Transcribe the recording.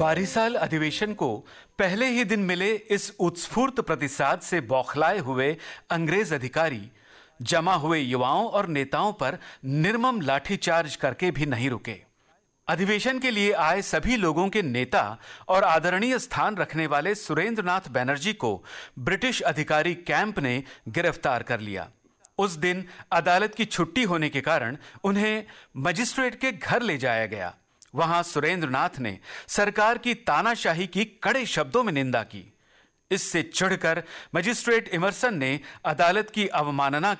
बारिसाल अधिवेशन को पहले ही दिन मिले इस उत्स्फूर्त प्रतिसाद से बौखलाए हुए अंग्रेज अधिकारी जमा हुए युवाओं और नेताओं पर निर्मम लाठीचार्ज करके भी नहीं रुके। अधिवेशन के लिए आए सभी लोगों के नेता और आदरणीय स्थान रखने वाले सुरेंद्रनाथ बनर्जी को ब्रिटिश अधिकारी कैंप ने गिरफ्तार कर लिया। उस दिन अदालत की छुट्टी होने के कारण उन्हें मजिस्ट्रेट के घर ले जाया गया। वहां सुरेंद्रनाथ ने सरकार की तानाशाही की कड़े शब्दों में निंदा की। इससे चिढ़कर मजिस्ट्रेट इमर्सन ने अदालत की अवमानना